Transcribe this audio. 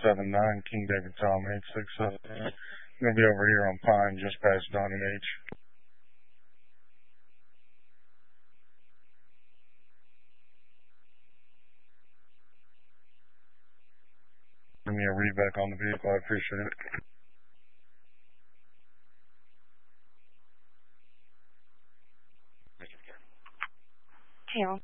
King David Tom 867. I'm going to be over here on Pine just past Donnie H. Give me a read back on the vehicle. I appreciate it. Tail.